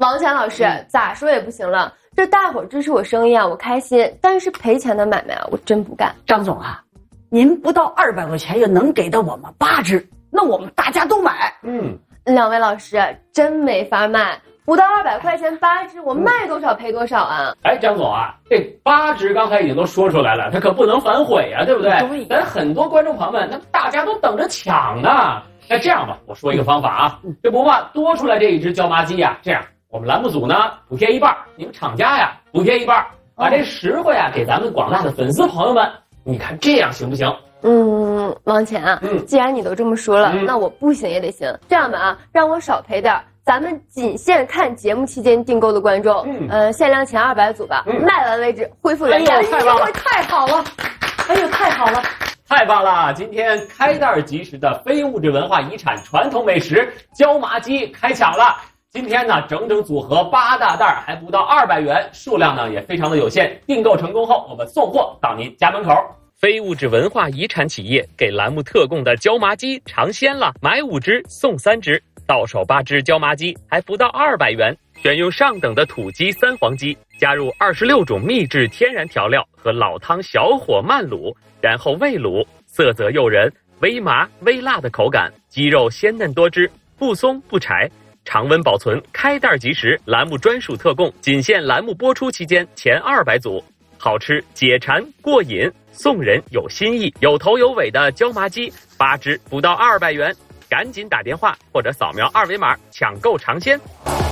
王强老师，咋说也不行了，这大伙支持我生意啊，我开心，但是赔钱的买卖啊，我真不干。 张总啊，您不到200块钱也能给到我们8只，那我们大家都买。 两位老师真没法卖，不到200块钱8只，我卖多少赔多少啊！ 哎，张总啊，这8只刚才已经都说出来了，它可不能反悔啊，对不对？ 对， 咱很多观众朋友们，那大家都等着抢呢。那这样吧，我说一个方法啊，这不怕多出来这一只椒麻鸡呀，这样我们栏目组呢补贴一半，你们厂家呀补贴一半，把这实惠啊给咱们广大的粉丝朋友们，你看这样行不行？ 王乾啊，既然你都这么说了，那我不行也得行。这样吧啊，让我少赔点，咱们仅限看节目期间订购的观众，限量前200组吧，卖完为止，恢复原价。 太棒了，太好了！哎呦，太好了！ 太棒了！今天开袋即食的非物质文化遗产传统美食椒麻鸡开抢了。今天呢，整整组合8大袋，还不到200元，数量呢也非常的有限。订购成功后，我们送货到您家门口。 非物质文化遗产企业给栏目特供的椒麻鸡尝鲜了，买5只送3只，到手8只椒麻鸡还不到200元。选用上等的土鸡3黄鸡，加入26种秘制天然调料和老汤小火慢卤，然后煨卤，色泽诱人，微麻微辣的口感，鸡肉鲜嫩多汁，不松不柴，常温保存，开袋即食，栏目专属特供，仅限栏目播出期间前200组。好吃解馋过瘾，送人有新意，有头有尾的椒麻鸡8只不到200元，赶紧打电话或者扫描2维码抢购尝鲜。